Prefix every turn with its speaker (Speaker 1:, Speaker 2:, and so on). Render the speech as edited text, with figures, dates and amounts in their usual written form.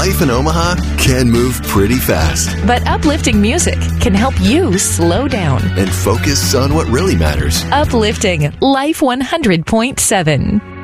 Speaker 1: life in Omaha can move pretty fast.
Speaker 2: But uplifting music can help you slow down
Speaker 1: and focus on what really matters.
Speaker 2: Uplifting Life 100.7.